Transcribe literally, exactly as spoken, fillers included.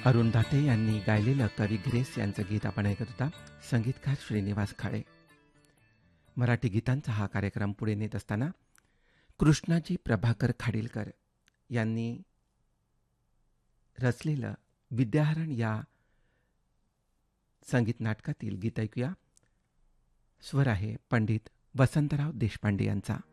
अरुण दाते यांनी गायलेलं कवी ग्रेस यांचं गीत आपण ऐकत होता. संगीतकार श्रीनिवास खाडे. मराठी गीतांचा हा कार्यक्रम पुढे नेत असताना कृष्णाजी प्रभाकर खाडीलकर यांनी रचलेलं विद्याहरण या संगीत नाटकातील गीत ऐकूया. स्वर आहे पंडित वसंतराव देशपांडे यांचा.